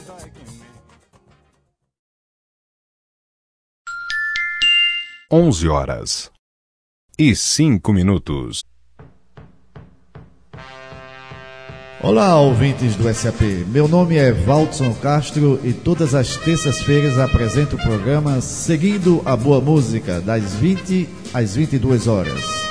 11h05. Olá, ouvintes do SAP. Meu nome é Valdson Castro e todas as terças-feiras apresento o programa Seguindo a Boa Música, das 20 às 22 horas.